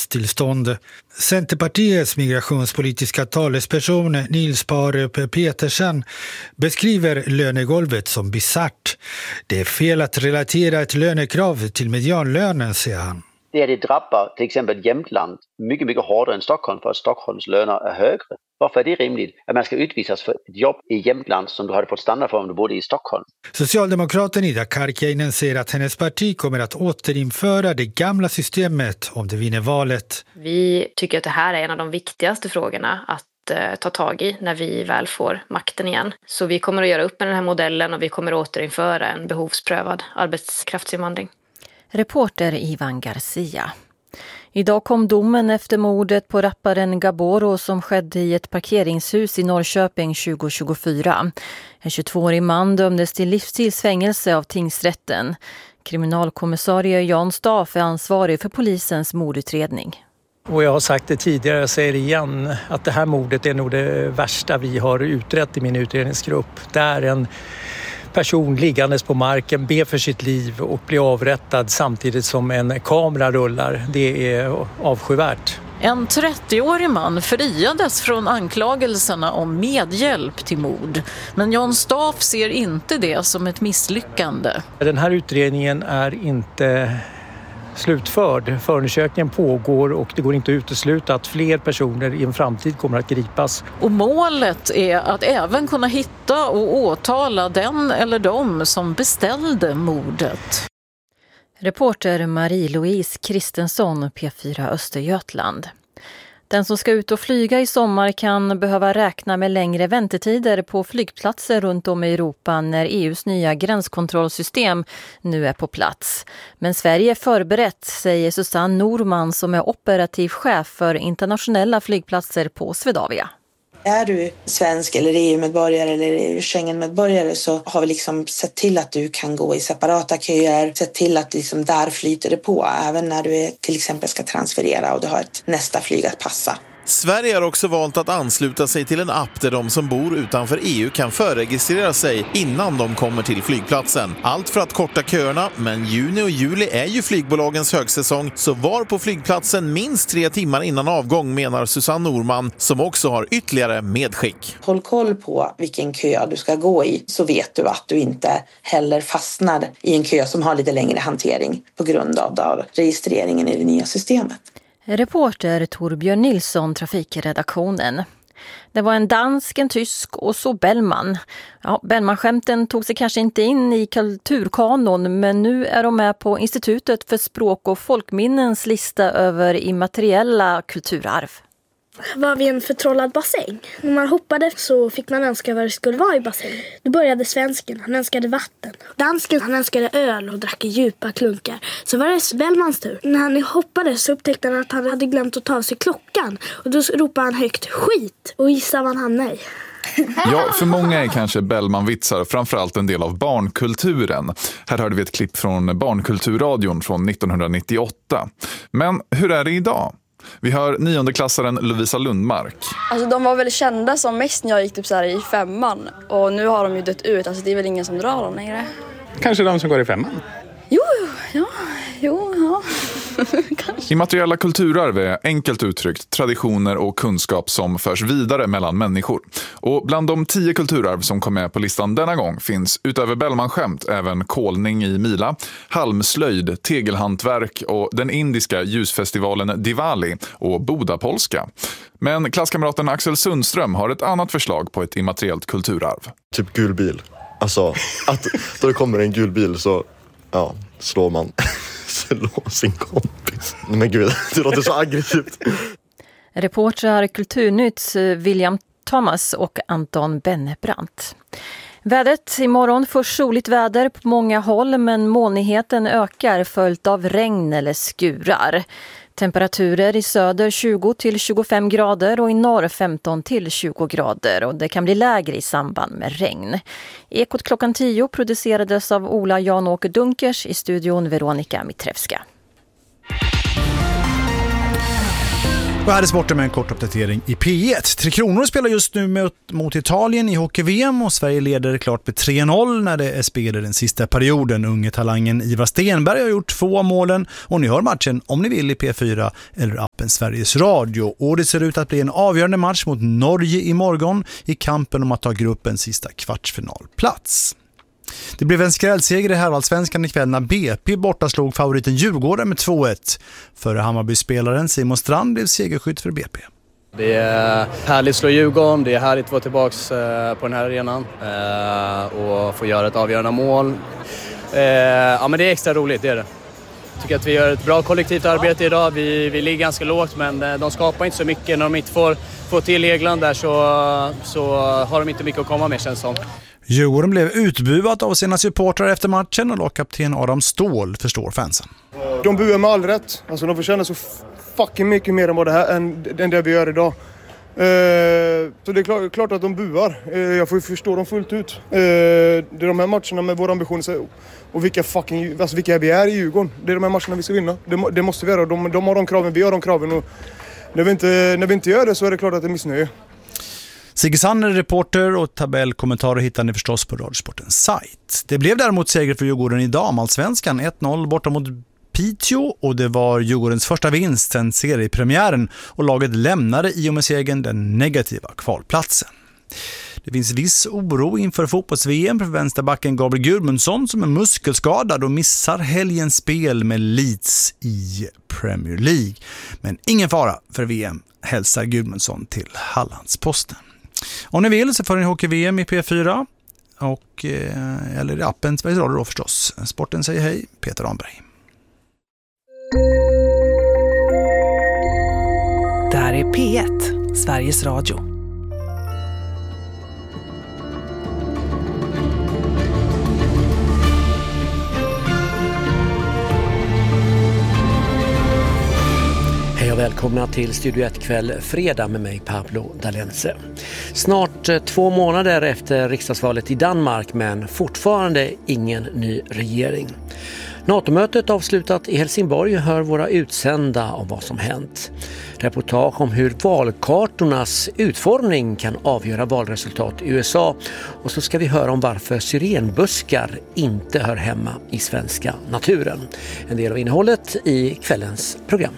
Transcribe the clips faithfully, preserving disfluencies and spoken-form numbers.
undantagstillstånd. Centerpartiets migrationspolitiska talesperson Nils Parup Petersen beskriver lönegolvet som bisarrt. Det är fel att relatera ett lönekrav till medianlönen, säger han. Det är det drabbar till exempel Jämtland mycket, mycket hårdare än Stockholm för att Stockholms löner är högre. Varför är det rimligt att man ska utvisas för ett jobb i Jämtland som du hade fått stanna för om du bodde i Stockholm? Socialdemokraten Ida Karkiainen säger att hennes parti kommer att återinföra det gamla systemet om det vinner valet. Vi tycker att det här är en av de viktigaste frågorna att eh, ta tag i när vi väl får makten igen. Så vi kommer att göra upp med den här modellen och vi kommer att återinföra en behovsprövad arbetskraftsinvandring. Reporter Ivan Garcia. Idag kom domen efter mordet på rapparen Gaboro som skedde i ett parkeringshus i Norrköping tjugo tjugofyra. En tjugotvåårig man dömdes till livstidsfängelse av tingsrätten. Kriminalkommissarie Jan Staff är ansvarig för polisens mordutredning. Och jag har sagt det tidigare, jag säger det igen, att det här mordet är nog det värsta vi har utrett i min utredningsgrupp. Där en person liggandes på marken, ber för sitt liv och blir avrättad samtidigt som en kamera rullar. Det är avskyvärt. En trettioårig man friades från anklagelserna om medhjälp till mord. Men Jan Staff ser inte det som ett misslyckande. Den här utredningen är inte slutförd. Förundersökningen pågår och det går inte att utesluta att fler personer i en framtid kommer att gripas. Och målet är att även kunna hitta och åtala den eller de som beställde mordet. Reporter Marie-Louise Kristensson, P fyra Östergötland. Den som ska ut och flyga i sommar kan behöva räkna med längre väntetider på flygplatser runt om i Europa när E U:s nya gränskontrollsystem nu är på plats. Men Sverige är förberett, säger Susanne Norman som är operativ chef för internationella flygplatser på Swedavia. Är du svensk eller E U-medborgare eller Schengen-medborgare så har vi liksom sett till att du kan gå i separata köer, sett till att liksom där flyter det på även när du är, till exempel ska transferera och du har ett nästa flyg att passa. Sverige har också valt att ansluta sig till en app där de som bor utanför E U kan förregistrera sig innan de kommer till flygplatsen. Allt för att korta köerna, men juni och juli är ju flygbolagens högsäsong, så var på flygplatsen minst tre timmar innan avgång, menar Susanne Norman som också har ytterligare medskick. Håll koll på vilken kö du ska gå i så vet du att du inte heller fastnar i en kö som har lite längre hantering på grund av registreringen i det nya systemet. Reporter Torbjörn Nilsson, trafikredaktionen. Det var en dansk, en tysk och så Bellman. Ja, Bellman-skämten tog sig kanske inte in i kulturkanon, men nu är de med på Institutet för språk- och folkminnens lista över immateriella kulturarv. Var vid en förtrollad bassäng. När man hoppade så fick man önska vad det skulle vara i bassängen. Då började svensken, han önskade vatten. Dansken, han önskade öl och drack i djupa klunkar. Så var det Bellmans tur. När han hoppade så upptäckte han att han hade glömt att ta av sig klockan. Och då ropade han högt skit och gissade vad han nej. Ja, för många är kanske Bellman-vitsar framförallt en del av barnkulturen. Här hörde vi ett klipp från Barnkulturradion från nittonhundranittioåtta. Men hur är det idag? Vi hör niondeklassaren Lovisa Lundmark. Alltså de var väl kända som mest när jag gick typ så här i femman. Och nu har de ju dött ut, alltså det är väl ingen som drar dem längre. Kanske de som går i femman? Jo, ja, jo, ja. Immateriella kulturarv är enkelt uttryckt traditioner och kunskap som förs vidare mellan människor. Och bland de tio kulturarv som kom med på listan denna gång finns utöver Bellman-skämt även kolning i Mila, halmslöjd, tegelhantverk och den indiska ljusfestivalen Diwali och Bodapolska. Men klasskamraten Axel Sundström har ett annat förslag på ett immateriellt kulturarv. Typ gul bil. Alltså, att då det kommer en gul bil så ja, slår man slår sin kompis. Men gud, det låter så aggressivt. Reportrar Kulturnytts William Thomas och Anton Bennebrandt. Vädret imorgon, först soligt väder på många håll men molnigheten ökar följt av regn eller skurar. Temperaturer i söder tjugo till tjugofem grader och i norr femton till tjugo grader och det kan bli lägre i samband med regn. Ekot klockan tio producerades av Ola Jan-Åke Dunkers, i studion Veronika Mitrevska. Och här är sporten med en kort uppdatering i P ett. Tre Kronor spelar just nu mot, mot Italien i hockey-V M och Sverige leder klart med tre noll när det är spel i den sista perioden. Unge talangen Ivar Stenberg har gjort två av målen och ni hör matchen om ni vill i P fyra eller appen Sveriges Radio. Och det ser ut att bli en avgörande match mot Norge imorgon i kampen om att ta gruppens sista kvartsfinalplats. Det blev en skrällseger i herrallsvenskan ikväll när B P borta slog favoriten Djurgården med två ett. Före Hammarby-spelaren Simon Strand blev segerskytt för B P. Det är härligt att slå Djurgården, det är härligt att vara tillbaka på den här arenan och få göra ett avgörande mål. Ja, men det är extra roligt, det är det. Jag tycker att vi gör ett bra kollektivt arbete idag. Vi, vi ligger ganska lågt, men de skapar inte så mycket. När de inte får, får till Egland där så, så har de inte mycket att komma med, känns som. Djurgården blev utbuat av sina supportrar efter matchen och lagkapten Adam Ståhl förstår fansen. De buar med all rätt. Alltså, de förtjänar så fucking mycket mer än, vad det här, än, än det vi gör idag. Eh, så det är klart, klart att de buar. Eh, jag får förstå dem fullt ut. Eh, det är de här matcherna med våra ambitioner och vilka, fucking, alltså vilka vi är i Djurgården. Det är de här matcherna vi ska vinna. Det, det måste vi göra. De, de har de kraven, vi har de kraven. Och när, vi inte, när vi inte gör det så är det klart att det är missnöje. Sigge Sanner, reporter och tabellkommentarer hittar ni förstås på Radiosportens sajt. Det blev däremot seger för Djurgården i damallsvenskan, ett noll borta mot Piteå och det var Djurgårdens första vinst sen seriepremiären och laget lämnade i och med segern den negativa kvalplatsen. Det finns viss oro inför fotbolls-V M för vänsterbacken Gabriel Gudmundsson som är muskelskadad och missar helgens spel med Leeds i Premier League. Men ingen fara för V M, hälsar Gudmundsson till Hallandsposten. Om ni vill så får ni hockey-V M i P fyra och, eh, eller i appen Sveriges Radio då förstås. Sporten säger hej, Peter Ramberg. Där är P ett, Sveriges Radio. Hej och välkomna till Studio ett kväll fredag med mig Pablo Dalense. Snart två månader efter riksdagsvalet i Danmark men fortfarande ingen ny regering. NATO-mötet avslutat i Helsingborg hör våra utsända om vad som hänt. Reportage om hur valkartornas utformning kan avgöra valresultat i U S A. Och så ska vi höra om varför syrenbuskar inte hör hemma i svenska naturen. En del av innehållet i kvällens program.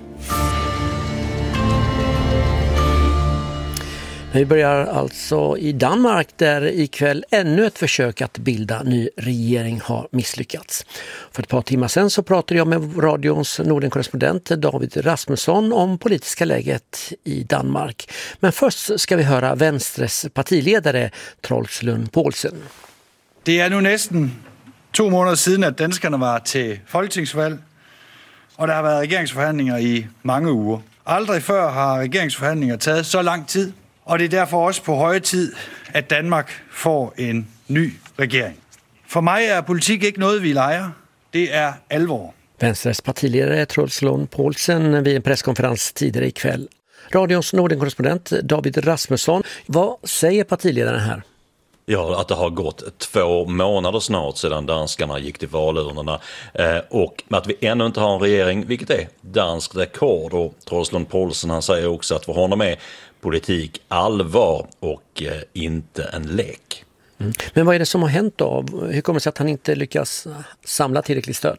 Vi börjar alltså i Danmark där ikväll ännu ett försök att bilda ny regering har misslyckats. För ett par timmar sedan så pratade jag med radions Nordenkorrespondent David Rasmusson om politiska läget i Danmark. Men först ska vi höra Venstres partiledare Troels Lund Poulsen. Det är nu nästan två månader sedan att danskarna var till folketingsvalg och det har varit regeringsforhandlingar i många uger. Aldrig før har regeringsforhandlingar tagit så lång tid. Og det er derfor også på høje tid, at Danmark får en ny regering. For mig er politik ikke noget, vi leger. Det er alvor. Venstres partiledare Troels Lund Poulsen vid en presskonferens tidigare ikväll. Radions Nordenkorrespondent David Rasmusson. Vad säger partiledaren här? Ja, att det har gått två månader snart sedan danskarna gick till valurnorna eh, och att vi ännu inte har en regering, vilket är danskt rekord. Och Troels Lund Poulsen, han säger också att för honom är politik allvar och eh, inte en lek. Mm. Men vad är det som har hänt då? Hur kommer det sig att han inte lyckas samla tillräckligt stöd?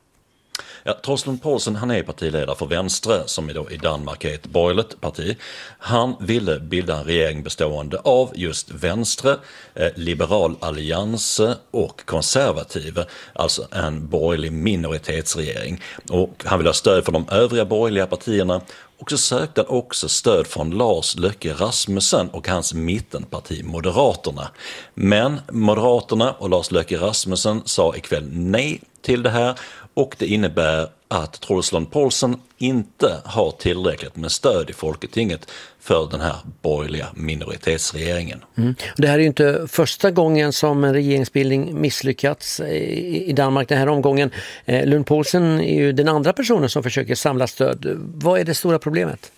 Ja, Troels Lund Poulsen, han är partiledare för Venstre som idag i Danmark är ett borgerligt parti. Han ville bilda en regering bestående av just Venstre, eh, liberal allians och konservativ, alltså en borgerlig minoritetsregering. Och han vill ha stöd för de övriga borgerliga partierna. Och så sökte han också stöd från Lars Løkke Rasmussen och hans mittenparti Moderaterna. Men Moderaterna och Lars Løkke Rasmussen sa ikväll nej till det här och det innebär att Troels Lund Poulsen inte har tillräckligt med stöd i Folketinget för den här borgerliga minoritetsregeringen. Mm. Det här är ju inte första gången som en regeringsbildning misslyckats i Danmark den här omgången. Lund Poulsen är ju den andra personen som försöker samla stöd. Vad är det stora problemet?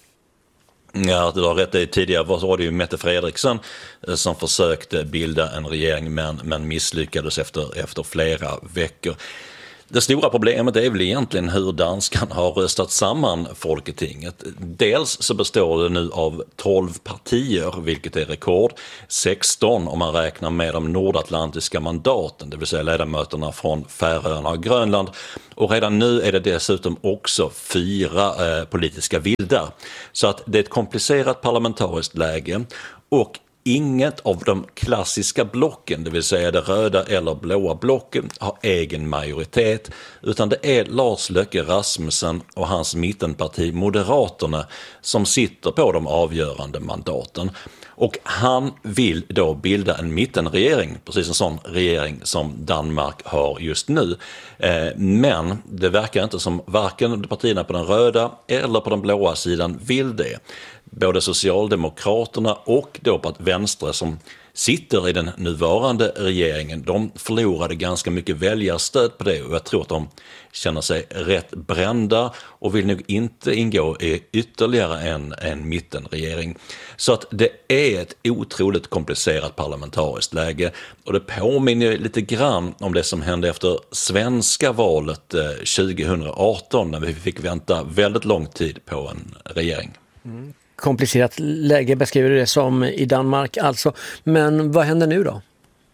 Ja, det var rätt. Tidigare var det ju Mette Frederiksen som försökte bilda en regering men, men misslyckades efter, efter flera veckor. Det stora problemet är väl egentligen hur danskarna har röstat samman Folketinget. Dels så består det nu av tolv partier, vilket är rekord. sexton om man räknar med de nordatlantiska mandaten, det vill säga ledamöterna från Färöarna och Grönland. Och redan nu är det dessutom också fyra eh, politiska vildar. Så att det är ett komplicerat parlamentariskt läge och inget av de klassiska blocken, det vill säga det röda eller blåa blocken, har egen majoritet, utan det är Lars Løkke Rasmussen och hans mittenparti Moderaterna som sitter på de avgörande mandaten. Och han vill då bilda en mittenregering, precis en sån regering som Danmark har just nu. Men det verkar inte som varken partierna på den röda eller på den blåa sidan vill det. Både Socialdemokraterna och då på att Venstre som sitter i den nuvarande regeringen, de förlorade ganska mycket väljarstöd på det och jag tror att de känner sig rätt brända och vill nog inte ingå i ytterligare en, en mittenregering. Så att det är ett otroligt komplicerat parlamentariskt läge och det påminner lite grann om det som hände efter svenska valet tjugohundraarton när vi fick vänta väldigt lång tid på en regering. Mm. Komplicerat läge beskriver det som i Danmark alltså. Men vad händer nu då?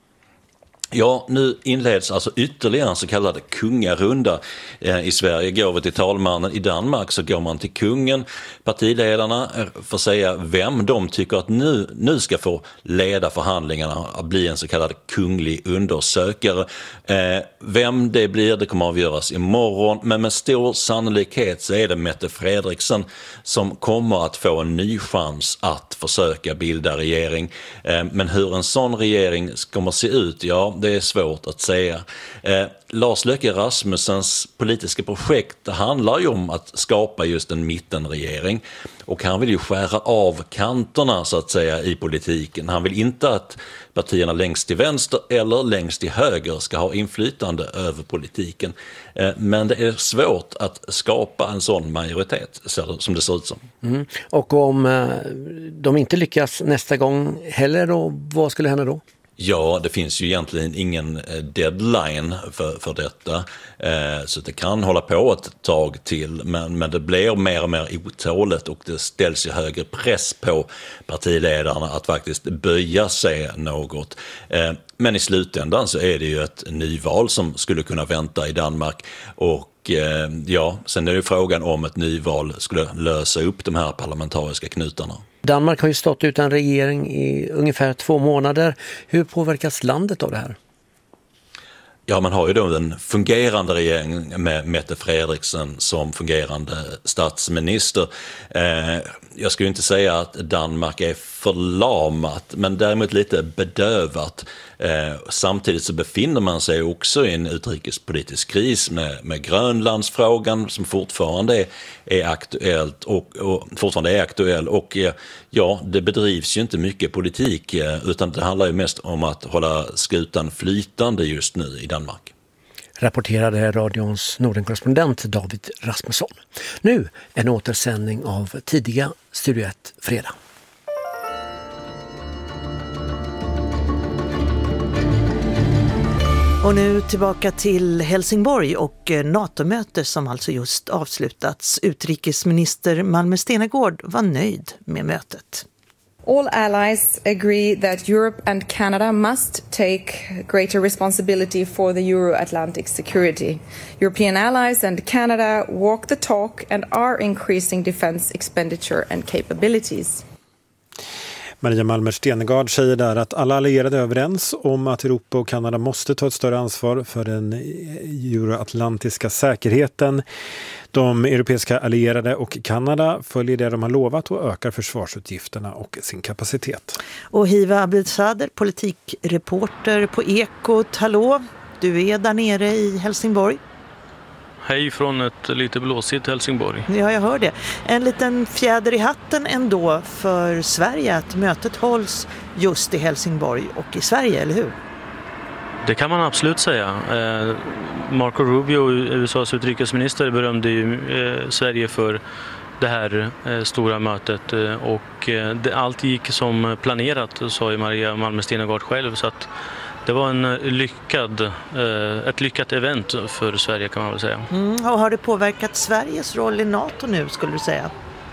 Ja, nu inleds alltså ytterligare en så kallad kungarunda. I Sverige går vi till talmannen, i Danmark så går man till kungen. Partiledarna får säga vem de tycker att nu, nu ska få leda förhandlingarna och bli en så kallad kunglig undersökare. Eh, vem det blir, det kommer att avgöras imorgon, men med stor sannolikhet så är det Mette Frederiksen som kommer att få en ny chans att försöka bilda regering. Eh, men hur en sån regering kommer att se ut, ja, det är svårt att säga. Eh, Lars Løkke Rasmussens politiska projekt handlar ju om att skapa just en mittenregering och han vill ju skära av kanterna så att säga i politiken. Han vill inte att partierna längst till vänster eller längst till höger ska ha inflytande över politiken. Eh, men det är svårt att skapa en sån majoritet som det ser ut som. Mm. Och om eh, de inte lyckas nästa gång heller då, vad skulle hända då? Ja, det finns ju egentligen ingen deadline för, för detta. Eh, så det kan hålla på ett tag till. Men, men det blir mer och mer otåligt och det ställs ju högre press på partiledarna att faktiskt böja sig något. Eh, men i slutändan så är det ju ett nyval som skulle kunna vänta i Danmark. Och eh, ja, sen är det frågan om ett nyval skulle lösa upp de här parlamentariska knutarna. Danmark har ju stått utan regering i ungefär två månader. Hur påverkas landet av det här? Ja, man har ju då en fungerande regering med Mette Frederiksen som fungerande statsminister. Eh, jag skulle inte säga att Danmark är förlamat, men däremot lite bedövat. Eh, samtidigt så befinner man sig också i en utrikespolitisk kris med, med Grönlandsfrågan som fortfarande är, är aktuellt och, och fortfarande är aktuell och eh, ja, det bedrivs ju inte mycket politik eh, utan det handlar ju mest om att hålla skutan flytande just nu i Danmark. Rapporterade radions Nordenkorrespondent David Rasmusson. Nu en återsändning av tidiga Studio ett fredag. Och nu tillbaka till Helsingborg och NATO-möte som alltså just avslutats. Utrikesminister Malmer Stenergård var nöjd med mötet. All allies agree that Europe and Canada must take greater responsibility for the Euro-Atlantic security. European allies and Canada walk the talk and are increasing defense expenditure and capabilities. Maria Malmer Stenergård säger där att alla allierade är överens om att Europa och Kanada måste ta ett större ansvar för den euroatlantiska säkerheten. De europeiska allierade och Kanada följer det de har lovat och ökar försvarsutgifterna och sin kapacitet. Och Hiva Abidsader, politikreporter på Ekot. Hallå, du är där nere i Helsingborg. Hej från ett lite blåsigt Helsingborg. Ja, jag hör det. En liten fjäder i hatten ändå för Sverige att mötet hålls just i Helsingborg och i Sverige, eller hur? Det kan man absolut säga. Eh, Marco Rubio, U S A:s utrikesminister, berömde ju eh, Sverige för det här eh, stora mötet eh, och eh, det, allt gick som planerat, sa ju Maria Malmer Stenergård själv, så att det var en lyckad, eh, ett lyckat event för Sverige kan man väl säga. Mm, och har det påverkat Sveriges roll i NATO nu skulle du säga?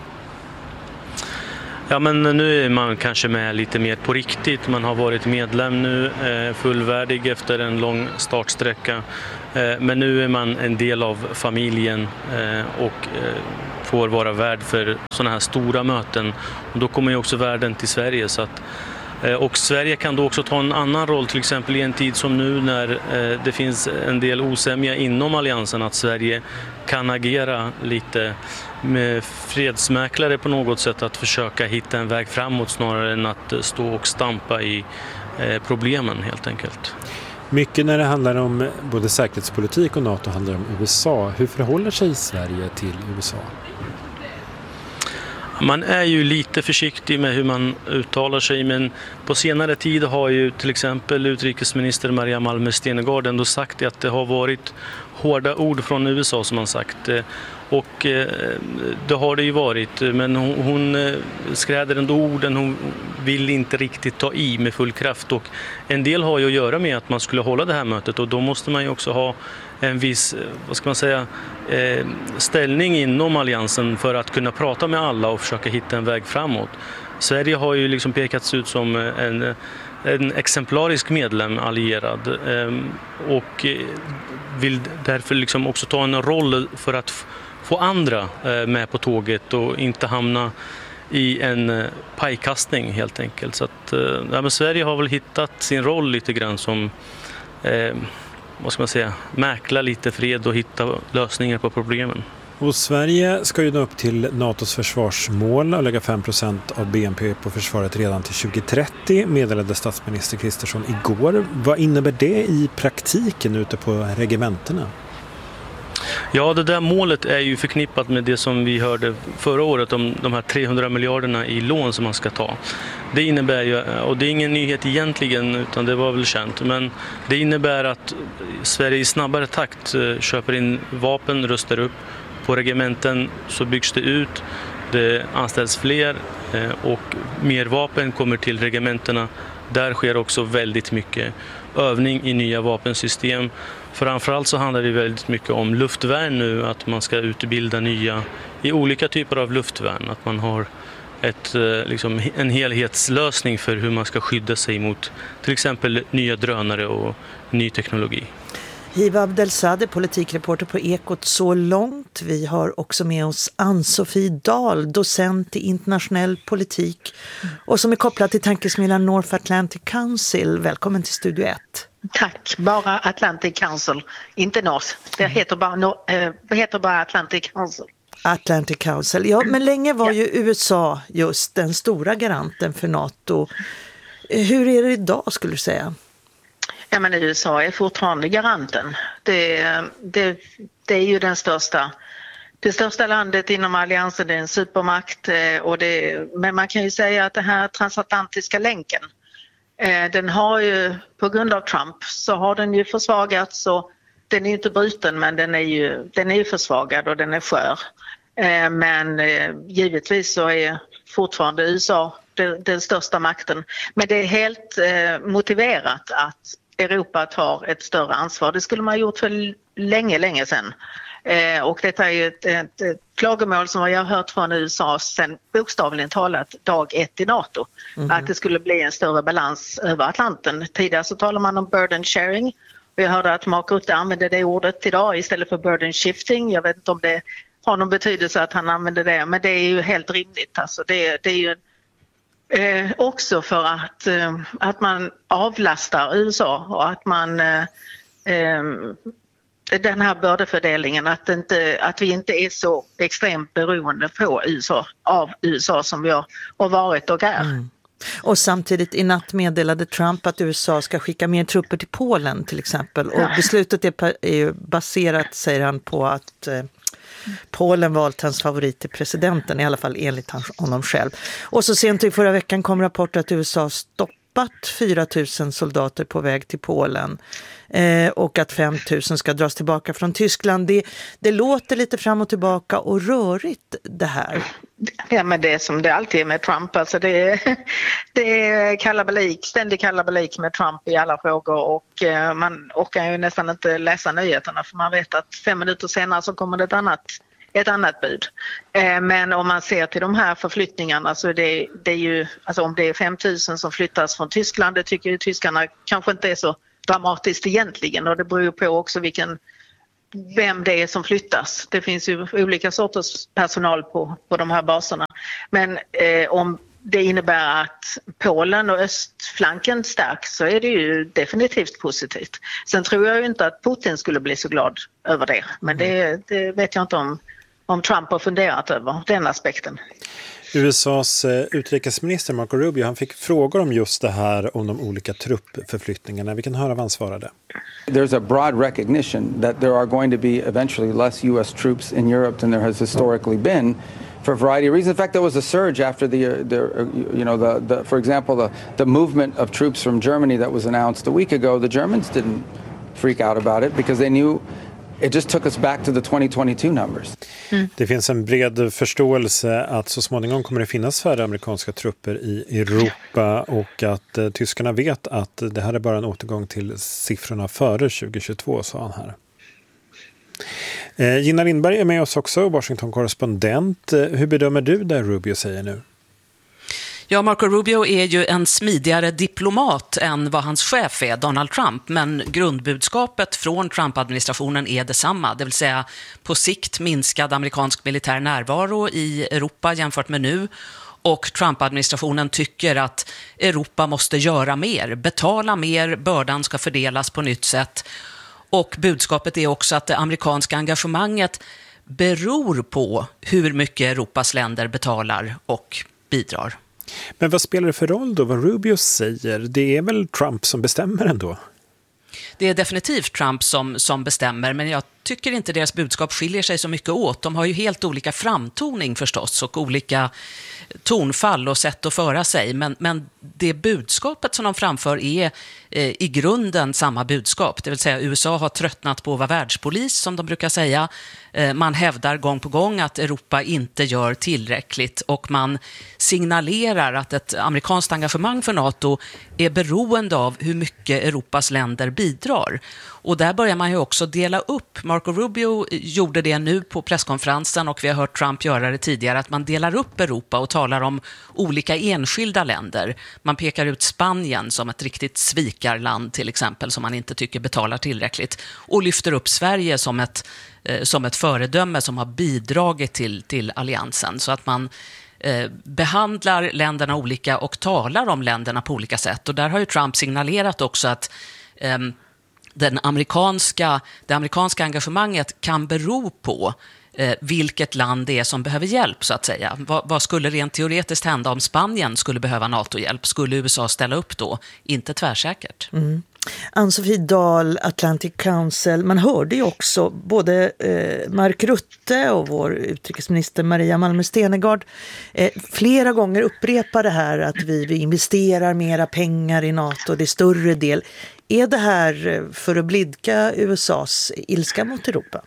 Ja, men nu är man kanske med lite mer på riktigt. Man har varit medlem nu, eh, fullvärdig efter en lång startsträcka. Eh, men nu är man en del av familjen eh, och eh, får vara värd för sådana här stora möten. Och då kommer ju också världen till Sverige. Så att, eh, och Sverige kan då också ta en annan roll, till exempel i en tid som nu när eh, det finns en del osämja inom alliansen, att Sverige kan agera lite med fredsmäklare på något sätt, att försöka hitta en väg framåt snarare än att stå och stampa i eh, problemen helt enkelt. Mycket när det handlar om både säkerhetspolitik och NATO handlar om U S A. Hur förhåller sig Sverige till U S A? Man är ju lite försiktig med hur man uttalar sig, men på senare tid har ju till exempel utrikesminister Maria Malmer Stenergard ändå sagt att det har varit hårda ord från U S A som man sagt. Och det har det ju varit, men hon, hon skräder ändå orden, hon vill inte riktigt ta i med full kraft. Och en del har ju att göra med att man skulle hålla det här mötet, och då måste man ju också ha en viss, vad ska man säga, eh, ställning inom alliansen för att kunna prata med alla och försöka hitta en väg framåt. Sverige har ju liksom pekats ut som en, en exemplarisk medlem allierad eh, och vill därför liksom också ta en roll för att få andra eh, med på tåget och inte hamna i en eh, pajkastning helt enkelt. Så att, eh, ja, men Sverige har väl hittat sin roll lite grann som eh, vad ska man säga, mäkla lite fred och hitta lösningar på problemen. Och Sverige ska ju nå upp till NATOs försvarsmål och lägga fem procent av B N P på försvaret redan till tjugo trettio, meddelade statsminister Kristersson igår. Vad innebär det i praktiken ute på regementerna? Ja, det där målet är ju förknippat med det som vi hörde förra året om de här trehundra miljarderna i lån som man ska ta. Det innebär ju, och det är ingen nyhet egentligen utan det var väl känt, men det innebär att Sverige i snabbare takt köper in vapen, rustar upp. På regementen så byggs det ut, det anställs fler och mer vapen kommer till regementerna. Där sker också väldigt mycket övning i nya vapensystem. Framförallt så handlar det väldigt mycket om luftvärn nu, att man ska utbilda nya i olika typer av luftvärn. Att man har ett, liksom, en helhetslösning för hur man ska skydda sig mot till exempel nya drönare och ny teknologi. Hiva Abdelsadeh, politikreporter på Ekot så långt. Vi har också med oss Ann-Sofie Dahl, docent i internationell politik och som är kopplad till tankesmedjan North Atlantic Council. Välkommen till Studio ett. Tack, bara Atlantic Council, inte North. Det heter bara, äh, det heter bara Atlantic Council. Atlantic Council, ja, men länge var ju U S A just den stora garanten för NATO. Hur är det idag skulle du säga? Ja, men U S A är fortfarande garanten. Det, det, det är ju den största, det största landet inom alliansen, det är en supermakt. Och det, men man kan ju säga att den här transatlantiska länken, den har ju på grund av Trump så har den ju försvagats. Och den är ju inte bruten, men den är ju, den är ju försvagad och den är skör. Men givetvis så är fortfarande U S A den, den största makten. Men det är helt motiverat att Europa tar ett större ansvar. Det skulle man ha gjort för länge, länge sedan. Eh, och detta är ju ett, ett, ett klagomål som jag har hört från U S A sedan bokstavligen talat dag ett i NATO. Mm. Att det skulle bli en större balans över Atlanten. Tidigare så talar man om burden sharing. Vi hörde att Mark Rutte använde det ordet idag istället för burden shifting. Jag vet inte om det har någon betydelse att han använder det, men det är ju helt rimligt. Alltså det, det är ju Eh, också för att, eh, att man avlastar U S A och att man eh, eh, den här bördefördelningen, att, inte, att vi inte är så extremt beroende på U S A, av U S A som vi har, har varit och är. Mm. Och samtidigt i natt meddelade Trump att U S A ska skicka mer trupper till Polen till exempel. Och beslutet är, är ju baserat, säger han, på att eh, Polen valt hans favorit till presidenten, i alla fall enligt honom själv. Och så sent i förra veckan kom rapporter att U S A stoppade stoppat fyra tusen soldater på väg till Polen eh, och att fem tusen ska dras tillbaka från Tyskland. Det, det låter lite fram och tillbaka och rörigt det här. Ja, men det är som det alltid är med Trump. Alltså det, är, det är kalabalik, ständig kalabalik med Trump i alla frågor och eh, man orkar ju nästan inte läsa nyheterna för man vet att fem minuter senare så kommer det ett annat ett annat bud. Eh, men om man ser till de här förflyttningarna så är det, det är ju, alltså om det är fem tusen som flyttas från Tyskland, det tycker ju tyskarna kanske inte är så dramatiskt egentligen och det beror ju på också vilken, vem det är som flyttas. Det finns ju olika sorters personal på, på de här baserna. Men eh, om det innebär att Polen och östflanken stärks så är det ju definitivt positivt. Sen tror jag ju inte att Putin skulle bli så glad över det. Men det, det vet jag inte om, om Trump har funderat över, den aspekten. U S A:s utrikesminister Marco Rubio, han fick frågor om just det här, om de olika truppförflyttningarna. Vi kan höra vad han svarade. There's a broad recognition that there are going to be eventually less U S troops in Europe than there has historically been for a variety of reasons. In fact, there was a surge after the, the you know, the, the, for example, the, the movement of troops from Germany that was announced a week ago. The Germans didn't freak out about it because they knew it just took us back to the twenty twenty-two numbers. Mm. Det finns en bred förståelse att så småningom kommer det finnas färre amerikanska trupper i Europa och att eh, tyskarna vet att det här är bara en återgång till siffrorna före tjugohundratjugotvå, sa han här. Eh, Gina Lindberg är med oss också, Washington-korrespondent. Eh, hur bedömer du det Rubio säger nu? Ja, Marco Rubio är ju en smidigare diplomat än vad hans chef är, Donald Trump. Men grundbudskapet från Trump-administrationen är detsamma. Det vill säga på sikt minskad amerikansk militär närvaro i Europa jämfört med nu. Och Trump-administrationen tycker att Europa måste göra mer, betala mer, bördan ska fördelas på nytt sätt. Och budskapet är också att det amerikanska engagemanget beror på hur mycket Europas länder betalar och bidrar. Men vad spelar det för roll då, vad Rubio säger? Det är väl Trump som bestämmer ändå? Det är definitivt Trump som, som bestämmer, men jag tycker inte deras budskap skiljer sig så mycket åt. De har ju helt olika framtoning förstås och olika tonfall och sätt att föra sig. Men, men det budskapet som de framför är eh, i grunden samma budskap. Det vill säga U S A har tröttnat på att vara världspolis, som de brukar säga. Eh, man hävdar gång på gång att Europa inte gör tillräckligt och man signalerar att ett amerikanskt engagemang för NATO är beroende av hur mycket Europas länder bidrar. Och där börjar man ju också dela upp. Marco Rubio gjorde det nu på presskonferensen och vi har hört Trump göra det tidigare, att man delar upp Europa och talar om olika enskilda länder. Man pekar ut Spanien som ett riktigt svikarland till exempel, som man inte tycker betalar tillräckligt, och lyfter upp Sverige som ett, eh, som ett föredöme som har bidragit till, till alliansen. Så att man eh, behandlar länderna olika och talar om länderna på olika sätt. Och där har ju Trump signalerat också att eh, Den amerikanska, det amerikanska engagemanget kan bero på eh, vilket land det är som behöver hjälp, så att säga. Va, vad skulle rent teoretiskt hända om Spanien skulle behöva NATO-hjälp? Skulle U S A ställa upp då? Inte tvärsäkert. Mm. Ann-Sofie Dahl, Atlantic Council. Man hörde ju också både eh, Mark Rutte och vår utrikesminister Maria Malmer Stenergard eh, flera gånger upprepa det här att vi, vi investerar mera pengar i NATO, det är större del. Är det här för att blidka U S A:s ilska mot Europa?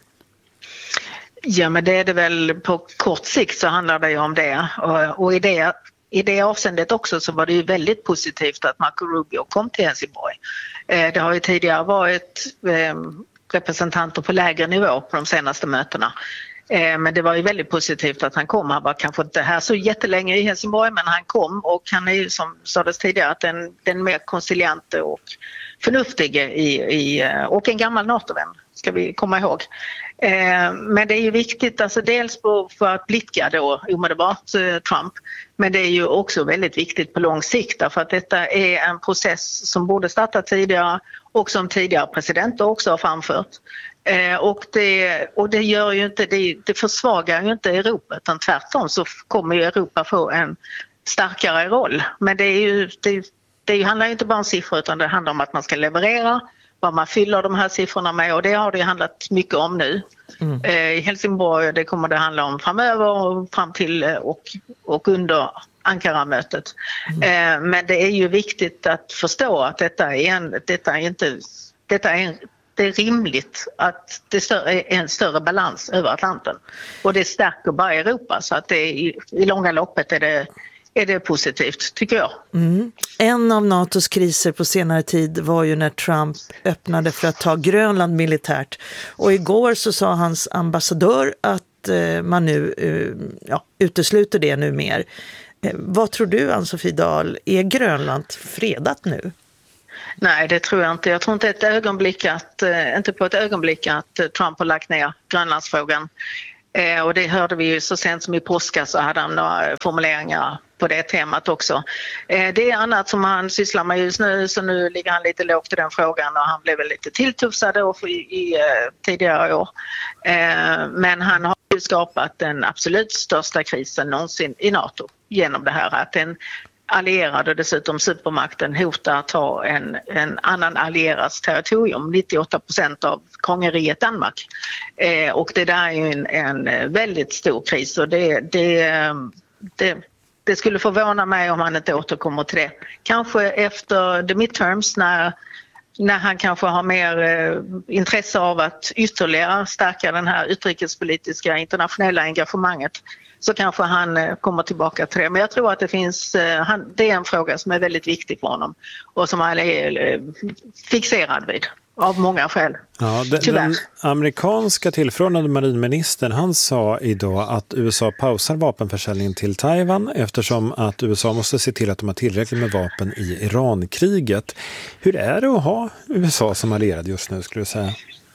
Ja, men det är det väl på kort sikt, så handlar det ju om det. Och, och i det i det avseendet också så var det ju väldigt positivt att Marco Rubio kom till Helsingborg. Eh, det har ju tidigare varit eh, representanter på lägre nivå på de senaste mötena. Eh, men det var ju väldigt positivt att han kom. Han var kanske inte här så jättelänge i Helsingborg, men han kom, och han är ju, som sades tidigare, att den, den mer konciliante och förnuftige i, i, och en gammal NATO-vän, ska vi komma ihåg. Eh, men det är ju viktigt, alltså dels på, för att blidka då omedelbart eh, Trump, men det är ju också väldigt viktigt på lång sikt, för att detta är en process som borde starta tidigare och som tidigare presidenter också har framfört. Eh, och, det, och det gör ju inte, det, det försvagar ju inte Europa, utan tvärtom så kommer ju Europa få en starkare roll. Men det är ju, det, det handlar ju inte bara om siffror, utan det handlar om att man ska leverera. vad man fyller de här siffrorna med, och det har det handlat mycket om nu. Mm. I Helsingborg det kommer det handla om framöver och fram till och, och under Ankara-mötet. Mm. Men det är ju viktigt att förstå att detta är, en, detta är inte detta är en, det är rimligt att det är en större balans över Atlanten, och det stärker bara Europa, så att det är, i, i långa loppet är det är det positivt, tycker jag. Mm. En av NATOs kriser på senare tid var ju när Trump öppnade för att ta Grönland militärt. Och igår så sa hans ambassadör att eh, man nu eh, ja, utesluter det nu mer. Eh, vad tror du, Ann-Sofie Dahl, är Grönland fredat nu? Nej, det tror jag inte. Jag tror inte ett ögonblick att, eh, inte på ett ögonblick att eh, Trump har lagt ner Grönlandsfrågan. Eh, och det hörde vi ju så sent som i påska, så hade han några formuleringar på det temat också. Eh, det är annat som han sysslar med just nu, så nu ligger han lite lågt i den frågan, och han blev väl lite tilltufsad i, i eh, tidigare år. Eh, men han har ju skapat den absolut största krisen någonsin i NATO genom det här, att en allierad och dessutom supermakten hotar att ta en, en annan allierats territorium, nittioåtta procent av kongeriket Danmark. Eh, och det där är ju en, en väldigt stor kris, och det, det, det, det skulle förvåna mig om han inte återkommer till det. Kanske efter the midterms, när, när han kanske har mer eh, intresse av att ytterligare stärka den här utrikespolitiska internationella engagemanget, så kanske han kommer tillbaka till det. Men jag tror att det finns, han, det är en fråga som är väldigt viktig för honom och som han är fixerad vid av många skäl. Ja, den, den amerikanska tillförordnade marinministern, han sa idag att U S A pausar vapenförsäljningen till Taiwan eftersom att U S A måste se till att de har tillräckligt med vapen i Iran-kriget. Hur är det att ha U S A som allierad just nu, skulle du säga?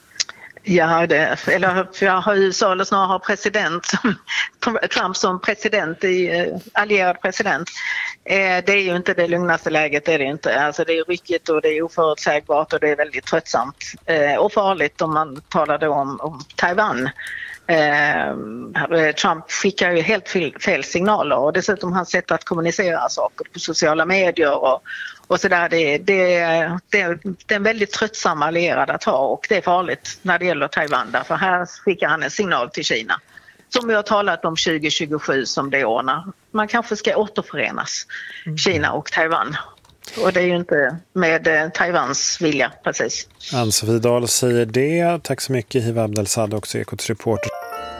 Ja, det, eller jag har U S A eller snarare har president, Trump som president, i, allierad president. Eh, det är ju inte det lugnaste läget, det är det inte. Alltså det är ryckigt och det är oförutsägbart och det är väldigt tröttsamt eh, och farligt om man talar då om, om Taiwan. Eh, Trump skickar ju helt fel, fel signaler, och dessutom hans sätt att kommunicera saker på sociala medier och, och sådär, det, det, det, det är en väldigt tröttsam allierad att ha, och det är farligt när det gäller Taiwan, därför här skickar han en signal till Kina som vi har talat om tjugo tjugosju som det år när man kanske ska återförenas, mm. Kina och Taiwan. Och det är ju inte med eh, Taiwans vilja, precis. Ann-Sofie Dahl säger det. Tack så mycket, Hiva Abdelsad, också Ekots reporter.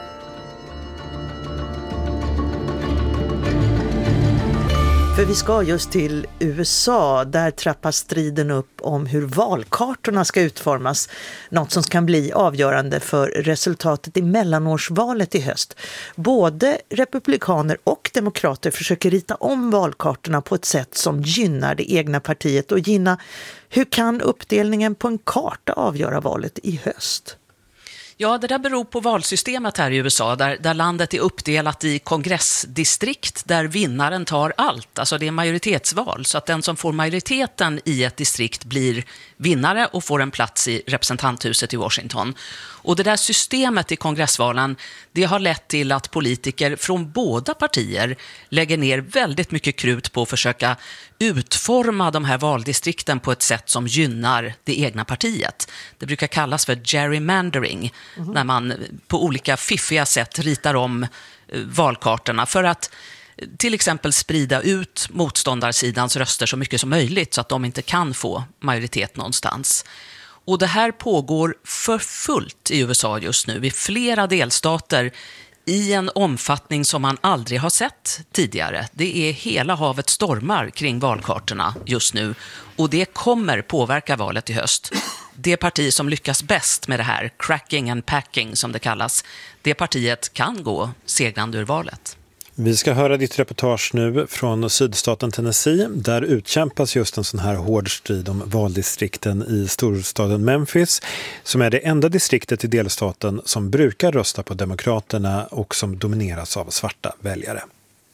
För vi ska just till U S A, där trappas striden upp om hur valkartorna ska utformas. Något som kan bli avgörande för resultatet i mellanårsvalet i höst. Både republikaner och demokrater försöker rita om valkartorna på ett sätt som gynnar det egna partiet. Och Gina, hur kan uppdelningen på en karta avgöra valet i höst? Ja, det där beror på valsystemet här i U S A, där, där landet är uppdelat i kongressdistrikt där vinnaren tar allt. Alltså det är majoritetsval, så att den som får majoriteten i ett distrikt blir vinnare och får en plats i representanthuset i Washington. Och det där systemet i kongressvalen, det har lett till att politiker från båda partier lägger ner väldigt mycket krut på att försöka utforma de här valdistrikten på ett sätt som gynnar det egna partiet. Det brukar kallas för gerrymandering, mm-hmm. när man på olika fiffiga sätt ritar om valkartorna för att till exempel sprida ut motståndarsidans röster så mycket som möjligt så att de inte kan få majoritet någonstans. Och det här pågår för fullt i U S A just nu i flera delstater i en omfattning som man aldrig har sett tidigare. Det är hela havet stormar kring valkartorna just nu, och det kommer påverka valet i höst. Det parti som lyckas bäst med det här, cracking and packing som det kallas, det partiet kan gå segrande ur valet. Vi ska höra ditt reportage nu från sydstaten Tennessee. Där utkämpas just en sån här hård strid om valdistrikten i storstaden Memphis, som är det enda distriktet i delstaten som brukar rösta på demokraterna och som domineras av svarta väljare.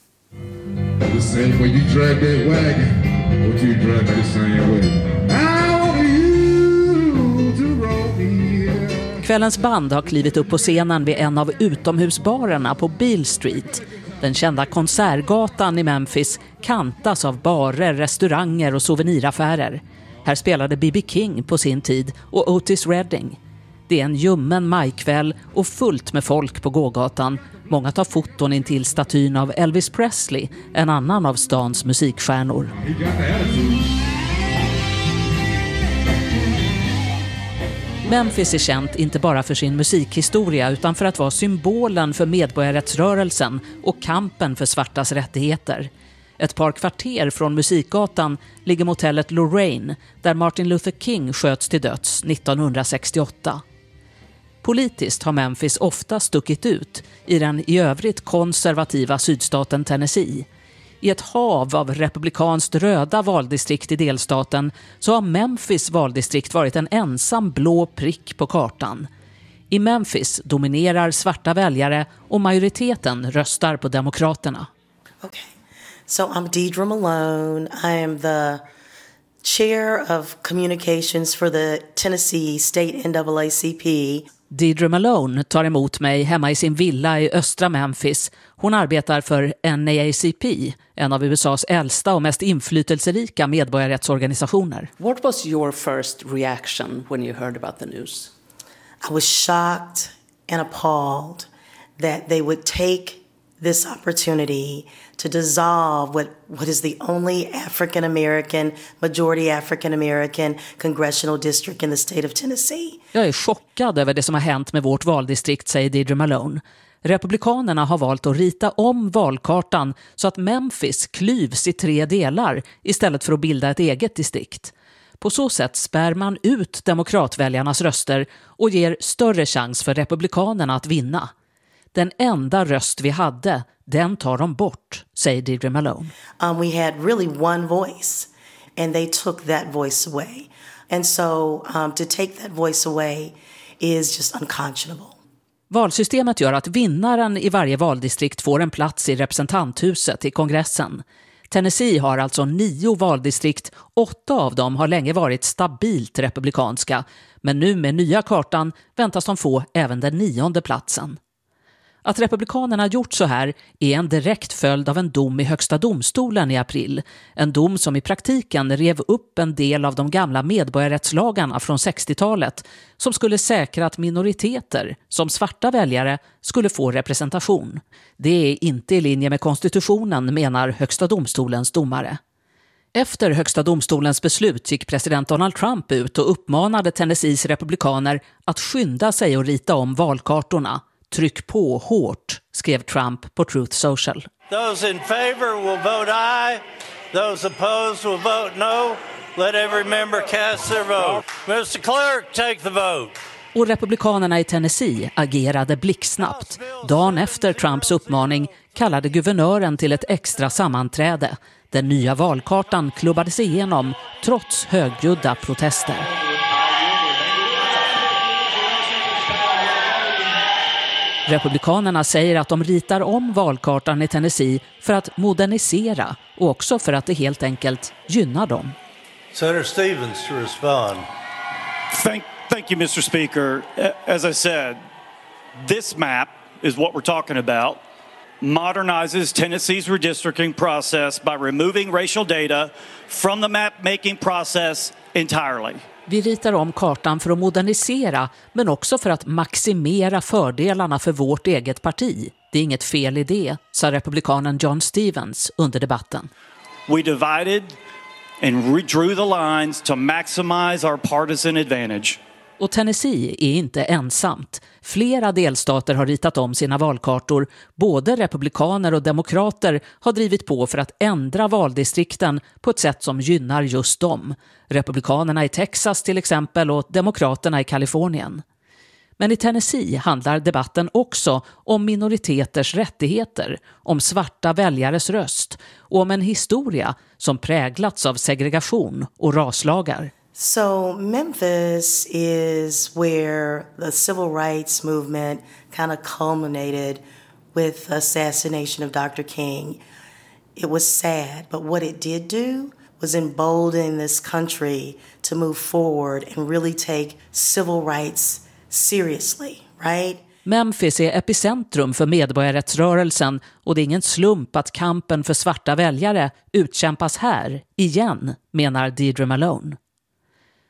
Kvällens band har klivit upp på scenen vid en av utomhusbarerna på Beale Street. Den kända konsertgatan i Memphis kantas av barer, restauranger och souveniraffärer. Här spelade B B King på sin tid och Otis Redding. Det är en ljummen majkväll och fullt med folk på gågatan. Många tar foton in till statyn av Elvis Presley, en annan av stans musikstjärnor. Memphis är känt inte bara för sin musikhistoria utan för att vara symbolen för medborgarrättsrörelsen och kampen för svartas rättigheter. Ett par kvarter från musikgatan ligger motellet Lorraine där Martin Luther King sköts till döds nittonhundrasextioåtta. Politiskt har Memphis ofta stuckit ut i den i övrigt konservativa sydstaten Tennessee. I ett hav av republikanskt röda valdistrikt i delstaten så har Memphis valdistrikt varit en ensam blå prick på kartan. I Memphis dominerar svarta väljare och majoriteten röstar på demokraterna. Okay. So I'm Deidre Malone. I am the chair of communications for the Tennessee State N double A C P. Deidre Malone tar emot mig hemma i sin villa i östra Memphis. Hon arbetar för N double A C P, en av U S A:s äldsta och mest inflytelserika medborgarrättsorganisationer. What was your first reaction when you heard about the news? I was shocked and appalled that they would take this opportunity to dissolve what, what is the only African American, majority African American congressional district in the state of Tennessee. Jag är chockad över det som har hänt med vårt valdistrikt, säger Deidre Malone. Republikanerna har valt att rita om valkartan så att Memphis klyvs i tre delar istället för att bilda ett eget distrikt. På så sätt spär man ut demokratväljarnas röster och ger större chans för republikanerna att vinna. Den enda röst vi hade, den tar de bort, säger Deidre Malone. Um, we had really one voice and they took that voice away. And so um, to take that voice away is just unconscionable. Valsystemet gör att vinnaren i varje valdistrikt får en plats i representanthuset i kongressen. Tennessee har alltså nio valdistrikt, åtta av dem har länge varit stabilt republikanska. Men nu med nya kartan väntas de få även den nionde platsen. Att republikanerna gjort så här är en direkt följd av en dom i högsta domstolen i april. En dom som i praktiken rev upp en del av de gamla medborgarrättslagarna från sextiotalet som skulle säkra att minoriteter, som svarta väljare, skulle få representation. Det är inte i linje med konstitutionen, menar högsta domstolens domare. Efter högsta domstolens beslut gick president Donald Trump ut och uppmanade Tennessees republikaner att skynda sig och rita om valkartorna. Tryck på hårt, skrev Trump på Truth Social. Those in favor will vote aye. Those opposed will vote no. Let every member cast their vote. mister Clerk, take the vote. Och republikanerna i Tennessee agerade blixtsnabbt. Dagen efter Trumps uppmaning kallade guvernören till ett extra sammanträde. Den nya valkartan klubbades igenom trots högljudda protester. Republikanerna säger att de ritar om valkartan i Tennessee för att modernisera och också för att det helt enkelt gynnar dem. Senator Stevens to respond. Thank, thank you, mister Speaker. As I said, this map is what we're talking about. Modernizes Tennessee's redistricting process by removing racial data from the map-making process entirely. Vi ritar om kartan för att modernisera, men också för att maximera fördelarna för vårt eget parti. Det är inget fel i det, sa republikanen John Stevens under debatten. We divided and redrew the lines to maximize our partisan advantage. Och Tennessee är inte ensamt. Flera delstater har ritat om sina valkartor. Både republikaner och demokrater har drivit på för att ändra valdistrikten på ett sätt som gynnar just dem. Republikanerna i Texas till exempel och demokraterna i Kalifornien. Men i Tennessee handlar debatten också om minoriteters rättigheter, om svarta väljares röst och om en historia som präglats av segregation och raslagar. So Memphis is where the civil rights movement kind of culminated with the assassination of Doctor King. It was sad, but what it did do was embolden this country to move forward and really take civil rights seriously, right? Memphis är epicentrum för medborgarrättsrörelsen och det är ingen slump att kampen för svarta väljare utkämpas här igen, menar Deidre Malone.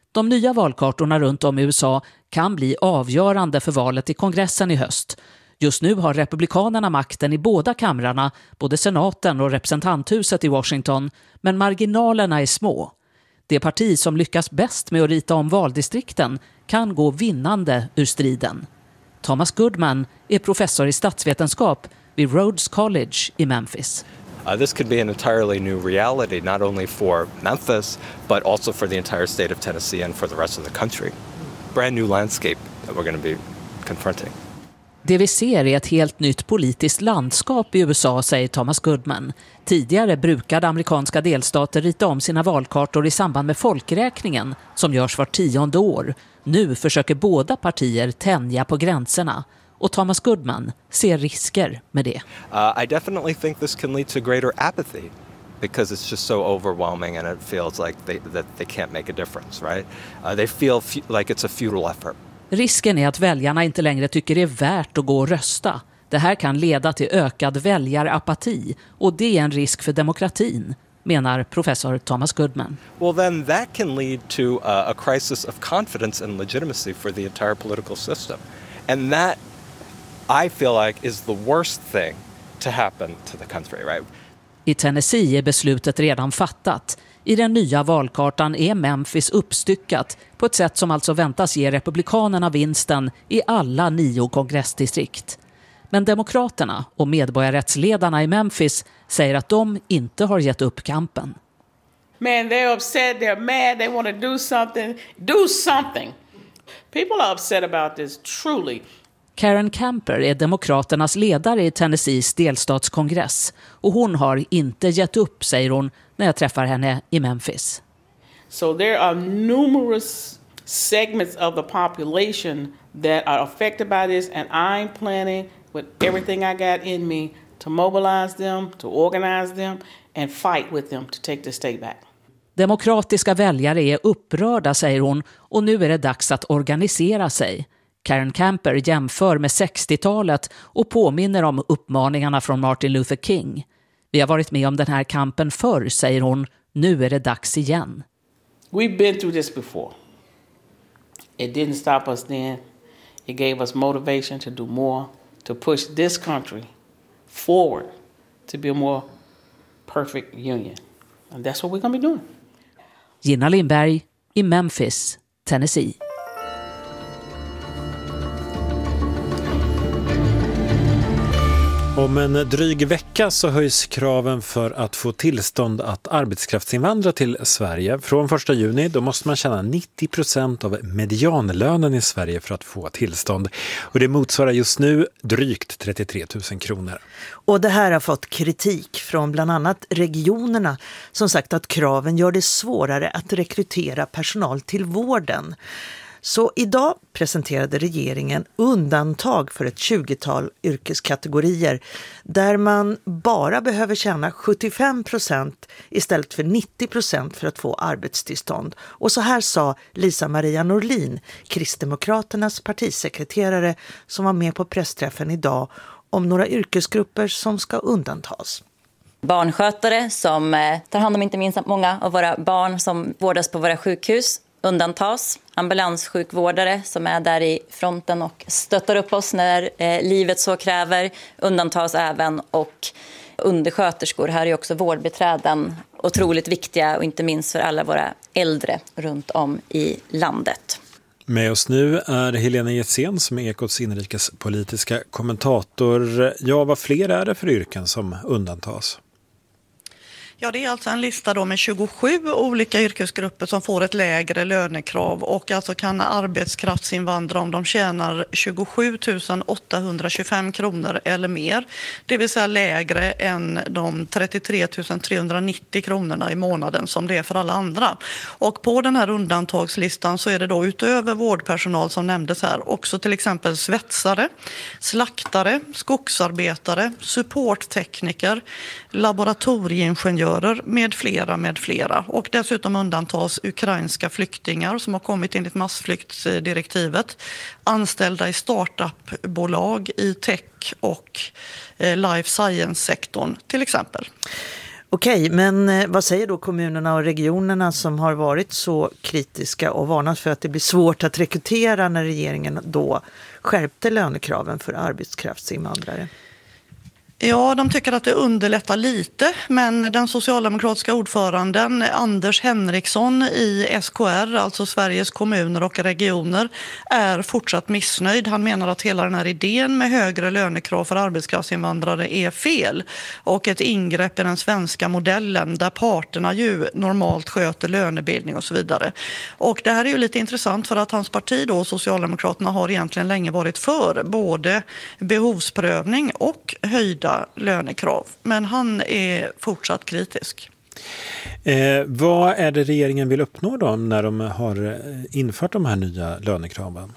De nya valkartorna runt om i U S A kan bli avgörande för valet i kongressen i höst. Just nu har republikanerna makten i båda kamrarna, både senaten och representanthuset i Washington, men marginalerna är små. Det parti som lyckas bäst med att rita om valdistrikten kan gå vinnande ur striden. Thomas Goodman är professor i statsvetenskap vid Rhodes College i Memphis. Uh, this could be an entirely new reality, not only for Memphis, but also for the entire state of Tennessee and for the rest of the country. Brand new landscape that we're going to be confronting. Det vi ser är ett helt nytt politiskt landskap i U S A, säger Thomas Goodman. Tidigare brukade amerikanska delstater rita om sina valkartor i samband med folkräkningen som görs var tionde år. Nu försöker båda partier tänja på gränserna. Och Thomas Goodman ser risker med det. Uh, I definitely think this can lead to greater apathy because it's just so overwhelming and it feels like they, that they can't make a difference, right? Uh, they feel fu- like it's a futile effort. Risken är att väljarna inte längre tycker det är värt att gå och rösta. Det här kan leda till ökad väljarapati och det är en risk för demokratin, menar professor Thomas Goodman. Well, then that can lead to uh, a crisis of confidence and legitimacy for the entire political system. And that, I feel like, is the worst thing to happen to the country, right? I Tennessee är beslutet redan fattat. I den nya valkartan är Memphis uppstyckat på ett sätt som alltså väntas ge republikanerna vinsten i alla nio kongressdistrikt. Men demokraterna och medborgarrättsledarna i Memphis säger att de inte har gett upp kampen. Man, they're upset, they're mad, they want to do something. Do something. People are upset about this, truly. Karen Camper är demokraternas ledare i Tennessees delstatskongress och hon har inte gett upp, säger hon när jag träffar henne i Memphis. So there are numerous segments of the population that are affected by this and I'm planning with everything I got in me to mobilize them, to organize them and fight with them to take the state back. Demokratiska väljare är upprörda, säger hon, och nu är det dags att organisera sig. Karen Camper jämför med sextiotalet och påminner om uppmaningarna från Martin Luther King. Vi har varit med om den här kampen förr, säger hon. Nu är det dags igen. We've been through this before. It didn't stop us then. It gave us motivation to do more, to push this country forward to be a more perfect union. And that's what we're going to be doing. Gina Lindberg i Memphis, Tennessee. Om en dryg vecka så höjs kraven för att få tillstånd att arbetskraftsinvandra till Sverige. Från första juni då måste man tjäna nittio procent av medianlönen i Sverige för att få tillstånd. Och det motsvarar just nu drygt trettiotre tusen kronor. Och det här har fått kritik från bland annat regionerna som sagt att kraven gör det svårare att rekrytera personal till vården. Så idag presenterade regeringen undantag för ett tjugotal yrkeskategorier där man bara behöver tjäna sjuttiofem procent istället för nittio procent för att få arbetstillstånd. Och så här sa Lisa Maria Norlin, Kristdemokraternas partisekreterare som var med på pressträffen idag om några yrkesgrupper som ska undantas. Barnskötare som tar hand om inte minst många av våra barn som vårdas på våra sjukhus undantas. Ambulanssjukvårdare som är där i fronten och stöttar upp oss när eh, livet så kräver undantas även, och undersköterskor. Här är också vårdbiträden otroligt viktiga och inte minst för alla våra äldre runt om i landet. Med oss nu är Helena Getsén som är Ekots inrikespolitiska kommentator. Ja, vad fler är det för yrken som undantas? Ja, det är alltså en lista då med tjugosju olika yrkesgrupper som får ett lägre lönekrav och alltså kan arbetskraftsinvandra om de tjänar tjugosju tusen åttahundratjugofem kronor eller mer. Det vill säga lägre än de trettiotre tusen trehundranittio kronorna i månaden som det är för alla andra. Och på den här undantagslistan så är det då utöver vårdpersonal som nämndes här också till exempel svetsare, slaktare, skogsarbetare, supporttekniker, laboratorieingenjörer med flera med flera. Och dessutom undantas ukrainska flyktingar som har kommit enligt massflyktsdirektivet, anställda i startupbolag i tech och life science-sektorn till exempel. Okej, men vad säger då kommunerna och regionerna som har varit så kritiska och varnat för att det blir svårt att rekrytera när regeringen då skärpte lönekraven för arbetskraftsinvandrare? Ja, de tycker att det underlättar lite, men den socialdemokratiska ordföranden Anders Henriksson i S K R, alltså Sveriges kommuner och regioner, är fortsatt missnöjd. Han menar att hela den här idén med högre lönekrav för arbetskraftsinvandrare är fel och ett ingrepp i den svenska modellen där parterna ju normalt sköter lönebildning och så vidare. Och det här är ju lite intressant för att hans parti då, Socialdemokraterna, har egentligen länge varit för både behovsprövning och höjda lönekrav, men han är fortsatt kritisk. Eh, vad är det regeringen vill uppnå då när de har infört de här nya lönekraven?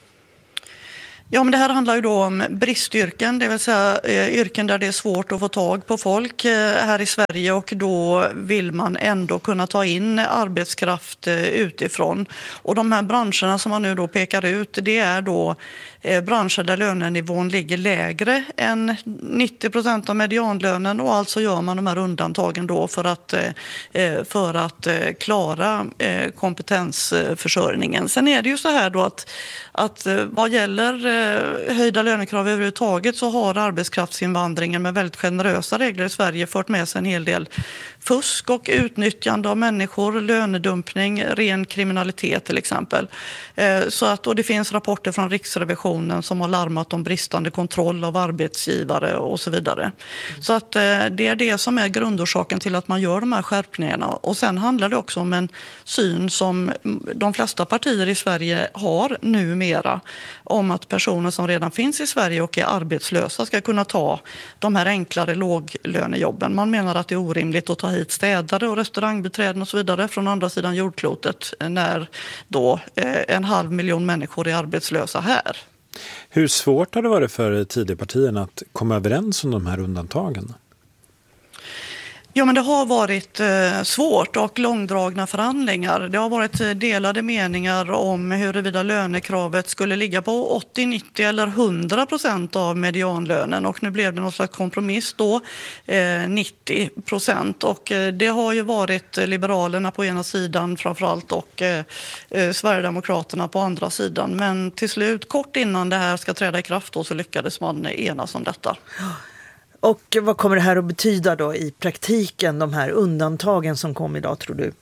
Ja, men det här handlar ju då om bristyrken, det vill säga eh, yrken där det är svårt att få tag på folk eh, här i Sverige, och då vill man ändå kunna ta in arbetskraft eh, utifrån. Och de här branscherna som man nu då pekar ut, det är då eh, branscher där lönenivån ligger lägre än nittio procent av medianlönen, och alltså gör man de här undantagen då för att, eh, för att eh, klara eh, kompetensförsörjningen. Sen är det ju så här då att, att eh, vad gäller höjda lönekrav överhuvudtaget så har arbetskraftsinvandringen med väldigt generösa regler i Sverige fört med sig en hel del fusk och utnyttjande av människor, lönedumpning, ren kriminalitet till exempel. Så att, och det finns rapporter från Riksrevisionen som har larmat om bristande kontroll av arbetsgivare och så vidare. Så att det är det som är grundorsaken till att man gör de här skärpningarna. Och sen handlar det också om en syn som de flesta partier i Sverige har numera, om att personer som redan finns i Sverige och är arbetslösa ska kunna ta de här enklare låglönejobben. Man menar att det är orimligt att ta hit städare och restaurangbiträden och så vidare från andra sidan jordklotet när då en halv miljon människor är arbetslösa här. Hur svårt har det varit för Tidöpartierna att komma överens om de här undantagen? Ja, men det har varit eh, svårt och långdragna förhandlingar. Det har varit delade meningar om huruvida lönekravet skulle ligga på åttio, nittio eller hundra procent av medianlönen, och nu blev det någon slags kompromiss då, eh, nittio procent, och eh, det har ju varit Liberalerna på ena sidan framförallt och eh, eh, Sverigedemokraterna på andra sidan, men till slut, kort innan det här ska träda i kraft då, så lyckades man enas om detta. Och vad kommer det här att betyda då i praktiken, de här undantagen som kom idag, tror du?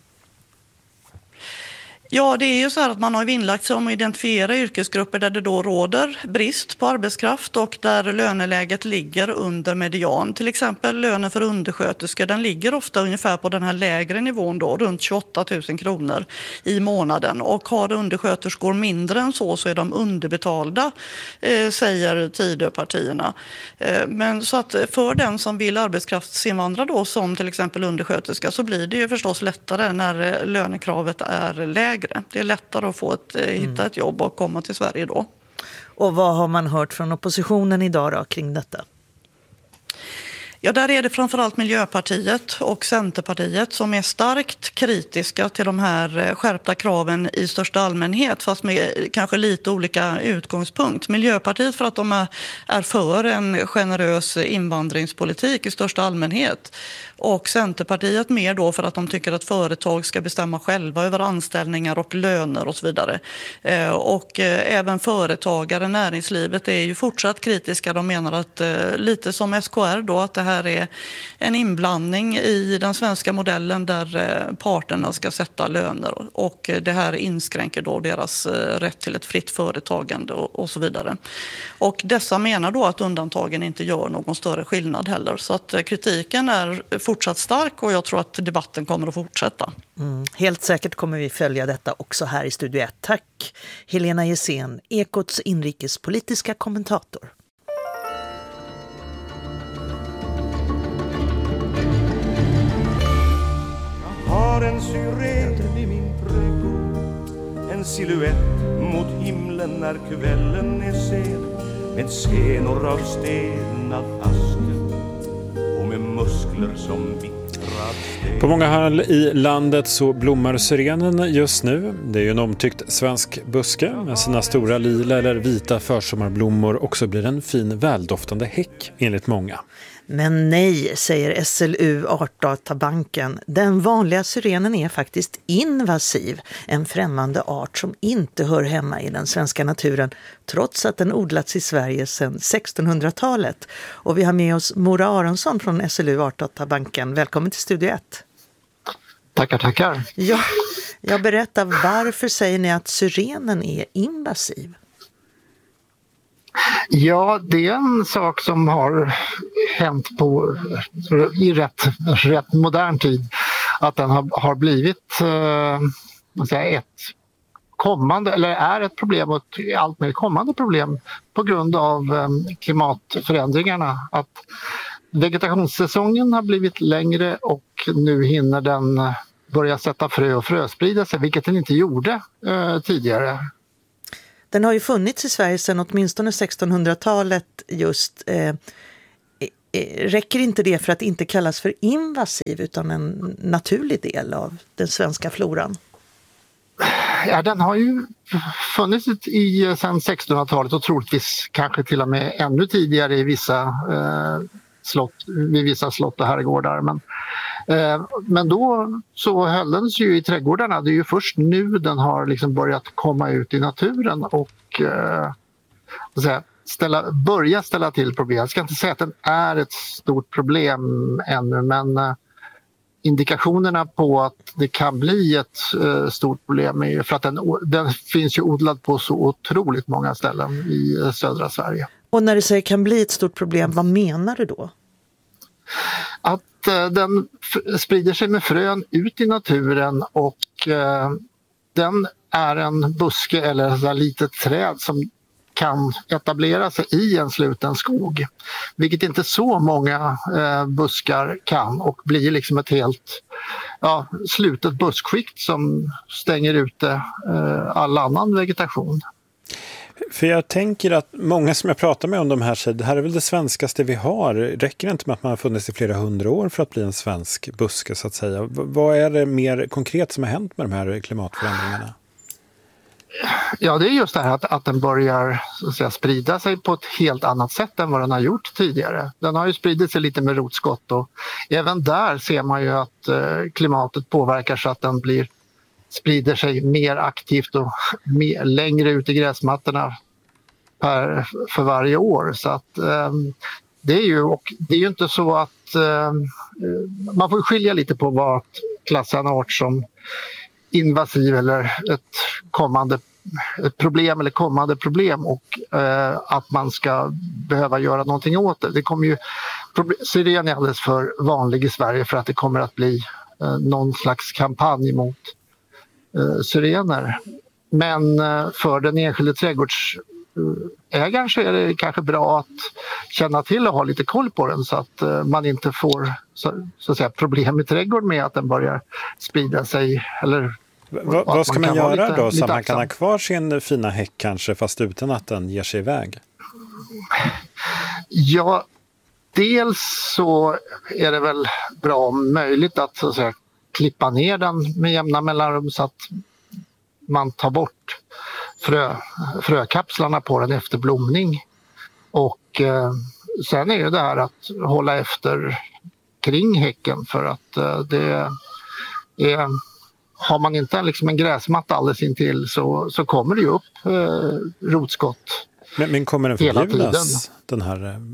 Ja, det är ju så här att man har vinnlagt sig om att identifiera yrkesgrupper där det då råder brist på arbetskraft och där löneläget ligger under median. Till exempel lönen för undersköterskor, den ligger ofta ungefär på den här lägre nivån då, runt tjugoåtta tusen kronor i månaden. Och har undersköterskor mindre än så så är de underbetalda, eh, säger Tidöpartierna. Eh, men så att för den som vill arbetskraftsinvandra då, som till exempel undersköterska, så blir det ju förstås lättare när lönekravet är lägre. Det är lättare att få ett, hitta ett jobb och komma till Sverige då. Och vad har man hört från oppositionen idag då kring detta? Ja, där är det framförallt Miljöpartiet och Centerpartiet som är starkt kritiska till de här skärpta kraven i största allmänhet, fast med kanske lite olika utgångspunkt. Miljöpartiet för att de är, är för en generös invandringspolitik i största allmänhet, och Centerpartiet mer då för att de tycker att företag ska bestämma själva över anställningar och löner och så vidare. Eh, och eh, även företagare, näringslivet är ju fortsatt kritiska. De menar att eh, lite som S K R då, att det här är en inblandning i den svenska modellen där eh, parterna ska sätta löner, och eh, det här inskränker då deras eh, rätt till ett fritt företagande och, och så vidare. Och dessa menar då att undantagen inte gör någon större skillnad heller. Så att eh, kritiken är fortsatt stark, och jag tror att debatten kommer att fortsätta. Mm, helt säkert kommer vi följa detta också här i Studio ett. Tack Helena Gessén, Ekots inrikespolitiska kommentator. Jag har en syren i min trädgård, en silhuett mot himlen när kvällen är sen, med skenor av sten av aska och med muskler som vittrad sten. På många håll i landet så blommar syrenen just nu. Det är ju en omtyckt svensk buske med sina stora lila eller vita försommarblommor, också blir en fin väldoftande häck enligt många. Men nej, säger S L U Artdatabanken. Den vanliga syrenen är faktiskt invasiv, en främmande art som inte hör hemma i den svenska naturen, trots att den odlats i Sverige sedan sextonhundratalet. Och vi har med oss Mora Aronsson från S L U Artdatabanken. Välkommen till Studio ett. Tackar, tackar. Ja, jag berättar, varför säger ni att syrenen är invasiv? Ja, det är en sak som har hänt på, i rätt, rätt modern tid. Att den har, har blivit eh, vad säger jag, ett kommande, eller är ett problem och ett allt mer kommande problem på grund av eh, klimatförändringarna. Att vegetationssäsongen har blivit längre och nu hinner den börja sätta frö och frösprida sig, vilket den inte gjorde eh, tidigare. Den har ju funnits i Sverige sedan åtminstone sextonhundratalet just. Eh, räcker inte det för att inte kallas för invasiv utan en naturlig del av den svenska floran? Ja, den har ju funnits i sedan sextonhundratalet och troligtvis kanske till och med ännu tidigare i vissa eh, slott, vid vissa slott och herrgårdar. Men, eh, men då så höll den sig ju i trädgårdarna. Det är ju först nu den har liksom börjat komma ut i naturen och eh, så att säga, ställa, börja ställa till problem. Jag ska inte säga att den är ett stort problem ännu, men eh, indikationerna på att det kan bli ett eh, stort problem är ju för att den, den finns ju odlad på så otroligt många ställen i eh, södra Sverige. Och när du säger kan bli ett stort problem, vad menar du då? Att eh, den f- sprider sig med frön ut i naturen och eh, den är en buske eller ett litet träd som kan etablera sig i en sluten skog. Vilket inte så många eh, buskar kan och blir liksom ett helt ja, slutet buskskikt som stänger ute eh, all annan vegetation. För jag tänker att många som jag pratar med om de här säger, det här är väl det svenskaste vi har. Räcker det inte med att man har funnits i flera hundra år för att bli en svensk buske så att säga? V- vad är det mer konkret som har hänt med de här klimatförändringarna? Ja, det är just det här att, att den börjar så att säga, sprida sig på ett helt annat sätt än vad den har gjort tidigare. Den har ju spridit sig lite med rotskott och även där ser man ju att eh, klimatet påverkar så att den blir, sprider sig mer aktivt och mer, längre ut i gräsmattorna per, för varje år. Så att eh, det är ju, och det är ju inte så att eh, man får skilja lite på vad klassa en art som invasiv eller ett kommande ett problem eller kommande problem och eh, att man ska behöva göra någonting åt det. Det kommer ju, syren är alldeles för vanlig i Sverige för att det kommer att bli eh, någon slags kampanj mot eh, syrener. Men eh, för den enskilde trädgårdsägaren så är det kanske bra att känna till och ha lite koll på den så att eh, man inte får så, så att säga, problem i trädgården med att den börjar sprida sig eller Va, vad ska man, man göra lite, då så lite att man axam. kan ha kvar sin fina häck kanske fast utan att den ger sig iväg? Ja, dels så är det väl bra om möjligt att, så att säga, klippa ner den med jämna mellanrum så att man tar bort frö, frökapslarna på den efter blomning. Och eh, sen är det här att hålla efter kring häcken för att eh, det är... Har man inte liksom en gräsmatta alldeles intill så, så kommer det ju upp eh, rotskott. Men, men kommer den förbjudas, den här? Eh...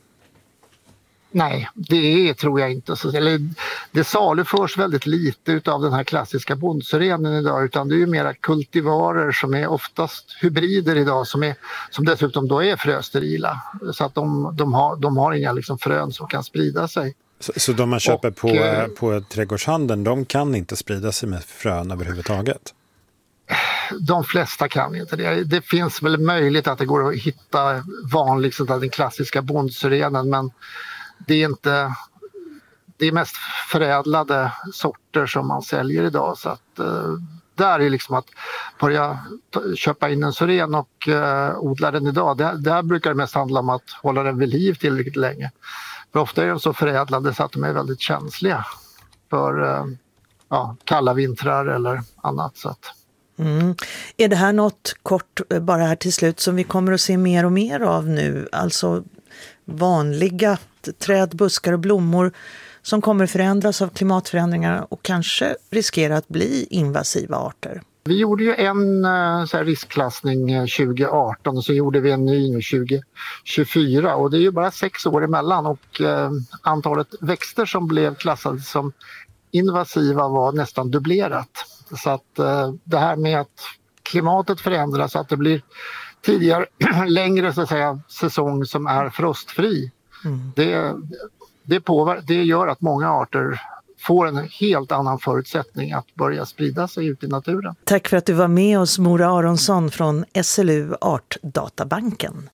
Nej, det tror jag inte. Så, eller, det saluförs väldigt lite av den här klassiska bondsyrenen idag utan det är ju mera kultivarer som är oftast hybrider idag som, är, som dessutom då är frösterila. Så att de, de, har, de har inga liksom frön som kan sprida sig. Så, så de man köper och, på, eh, på trädgårdshandeln, de kan inte sprida sig med frön överhuvudtaget? De flesta kan inte det. Det finns väl möjligt att det går att hitta vanligt sådär, den klassiska bondsyrenen men det är inte det är mest förädlade sorter som man säljer idag så att eh, där är liksom att börja t- köpa in en syren och eh, odla den idag. Där, där brukar det mest handla om att hålla den vid liv tillräckligt länge. För ofta är de så förädlade så att de är väldigt känsliga för eh, ja, kalla vintrar eller annat. Så att. Mm. Är det här något kort, bara här till slut, som vi kommer att se mer och mer av nu? Alltså vanliga allt. Träd, buskar och blommor som kommer förändras av klimatförändringarna och kanske riskerar att bli invasiva arter. Vi gjorde ju en så här, riskklassning tjugo arton och så gjorde vi en ny nu tjugo tjugofyra och det är ju bara sex år emellan och eh, antalet växter som blev klassade som invasiva var nästan dubblerat. Så att eh, det här med att klimatet förändras så att det blir tidigare längre så att säga, säsong som är frostfri. Mm. Det, det, påver- det gör att många arter får en helt annan förutsättning att börja sprida sig ut i naturen. Tack för att du var med oss, Mora Aronsson från S L U Artdatabanken.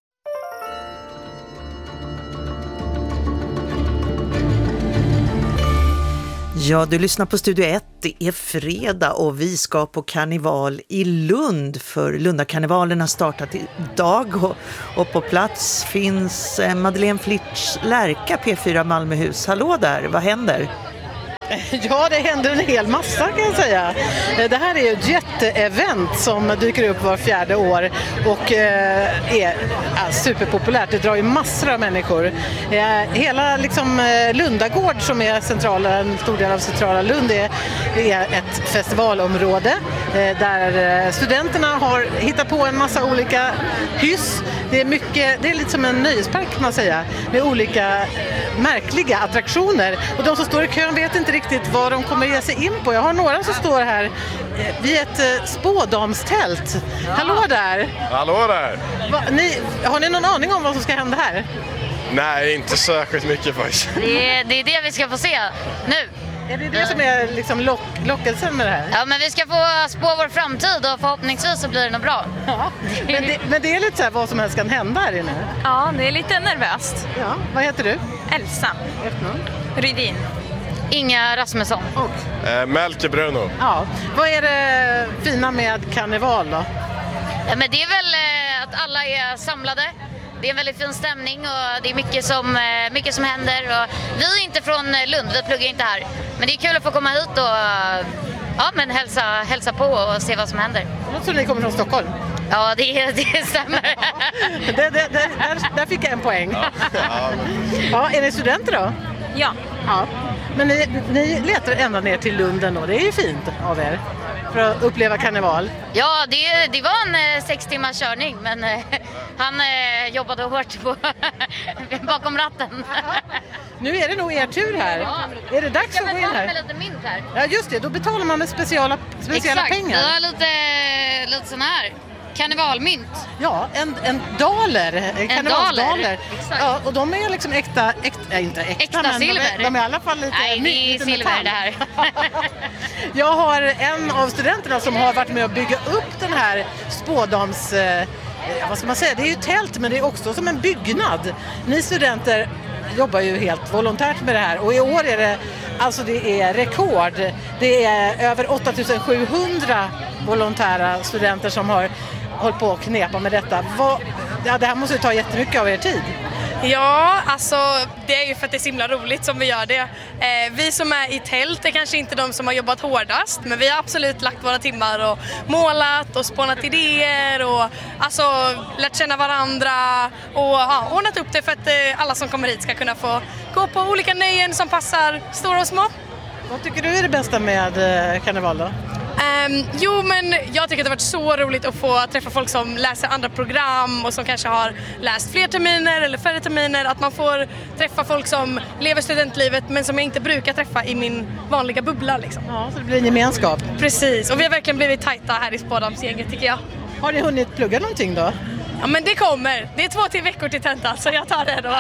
Ja, du lyssnar på Studio ett. Det är fredag och vi ska på karneval i Lund, för Lundakarnevalen har startat idag och, och på plats finns Madeleine Flitsch Lärka, P fyra Malmöhus. Hallå där, vad händer? Ja, det händer en hel massa kan jag säga. Det här är ett jätteevent som dyker upp var fjärde år och är superpopulärt. Det drar ju massor av människor. Hela liksom Lundagård som är centrala, en stor del av centrala Lund är, är ett festivalområde där studenterna har hittat på en massa olika hyss. Det är mycket, det är lite som en nöjespark kan man säga, med olika märkliga attraktioner. Och de som står i kön vet inte riktigt vad de kommer ge sig in på. Jag har några som står här vid ett spådamstält. Ja. Hallå där! Hallå där! Va, ni, har ni någon aning om vad som ska hända här? Nej, inte särskilt mycket faktiskt. Det är, det är det vi ska få se nu. Är det det som är liksom lock, lockelsen med det här? Ja, men vi ska få spå vår framtid och förhoppningsvis så blir det nog bra. Ja. Men, det, men det är lite så här vad som helst kan hända här inne. Ja, det är lite nervöst. Ja. Vad heter du? Elsa. Efternamn? Rydin. Inga Rasmusson. Och? Eh, Melke Bruno. Ja. Vad är det fina med karneval då? Ja, men det är väl eh, att alla är samlade. Det är en väldigt fin stämning och det är mycket som, mycket som händer. Och vi är inte från Lund, vi pluggar inte här. Men det är kul att få komma hit och ja, men hälsa, hälsa på och se vad som händer. Jag tror ni kommer från Stockholm. Ja, det, det stämmer. det, det, det, där, där fick jag en poäng. Ja. Ja, är ni studenter då? Ja. Ja. Men ni, ni letar ända ner till Lunden och det är ju fint av er. För att uppleva karneval. Ja, det, det var en eh, sex timmars körning, men eh, han eh, jobbade hårt på bakom ratten. Nu är det nog er tur här. Ja. Är det dags att gå in här? Med lite mynt här? Ja, just det. Då betalar man med speciella, speciella Exakt. pengar. Exakt, vi har lite, lite sån här karnevalmynt. Ja, en, en daler. En karnevalsdaler. Exakt. Ja, och de är liksom äkta, äkta äh, inte äkta, äkta men silver. De, är, de är i alla fall lite Nej, det är lite silver metall. det här. Jag har en av studenterna som har varit med att bygga upp den här spådams... Eh, vad ska man säga? Det är ju tält, men det är också som en byggnad. Ni studenter jobbar ju helt volontärt med det här och i år är det, alltså det är rekord. Det är över åtta tusen sjuhundra volontära studenter som har hållit på att knepa med detta. Vad, ja, det här måste ju ta jättemycket av er tid. Ja, alltså det är ju för att det är så himla roligt som vi gör det. Eh, vi som är i tält är kanske inte de som har jobbat hårdast, men vi har absolut lagt våra timmar och målat och spånat idéer och alltså lärt känna varandra och ja, ordnat upp det för att eh, alla som kommer hit ska kunna få gå på olika nöjen som passar stora och små. Vad tycker du är det bästa med eh, karneval då? Um, jo, men jag tycker att det har varit så roligt att få träffa folk som läser andra program och som kanske har läst fler terminer eller färre terminer. Att man får träffa folk som lever studentlivet men som jag inte brukar träffa i min vanliga bubbla. Liksom. Ja, så det blir en gemenskap. Precis, och vi har verkligen blivit tajta här i Spådamsgänget tycker jag. Har ni hunnit plugga någonting då? Ja, men det kommer. Det är två till veckor till tentan så jag tar det då.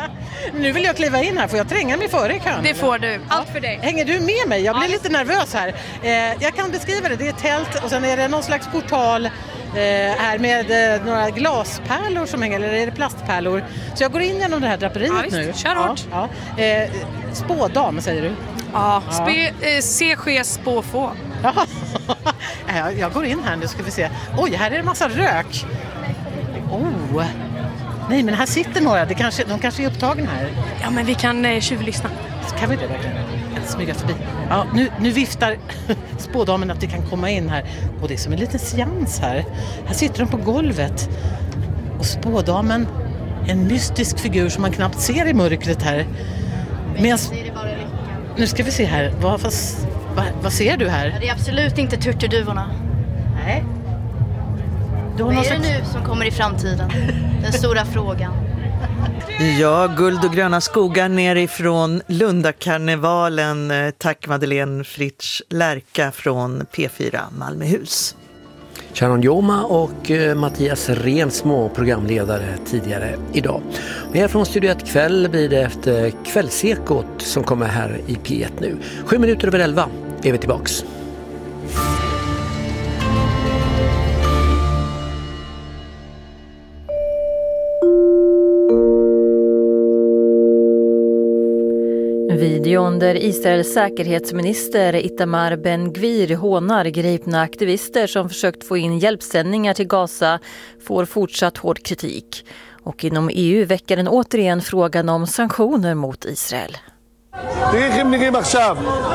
Nu vill jag kliva in här, får jag tränga mig före i kön? Det får du, allt för dig. Hänger du med mig? Jag blir ja. lite nervös här. Eh, jag kan beskriva det, det är ett tält och sen är det någon slags portal eh, här med eh, några glaspärlor som hänger, eller är det plastpärlor? Så jag går in genom det här draperiet ja, nu. Kör hårt. Ja, ja. Eh, spådam säger du? Ja, ja. Spe, eh, se ske spåfå. Ja. jag, jag går in här nu ska vi se. Oj, här är det massa rök. Oh, nej men här sitter några, det kanske, de kanske är upptagna här. Ja men vi kan eh, tjuvlyssna. Kan vi det verkligen? Jag kan smyga förbi. Ja, nu, nu viftar spådamen att vi kan komma in här. Och det är som en liten seans här. Här sitter de på golvet. Och spådamen en mystisk figur som man knappt ser i mörkret här. Men jag... Nu ska vi se här. Vad, vad, vad, vad ser du här? Det är absolut inte turturduvorna. Nej. Vad är det nu som kommer i framtiden? Den stora frågan. Ja, guld och gröna skogar nerifrån Lundakarnevalen. Tack Madeleine Fritsch Lärka från P fyra Malmöhus. Sharon Joma och Mattias Rensmo, programledare tidigare idag. Och här från Studio ett kväll blir det efter Kvällsekot som kommer här i P ett nu. Sju minuter över elva är vi tillbaks. Videon där Israels säkerhetsminister Itamar Ben-Gvir hånar gripna aktivister som försökt få in hjälpsändningar till Gaza får fortsatt hård kritik. Och inom E U väcker den återigen frågan om sanktioner mot Israel.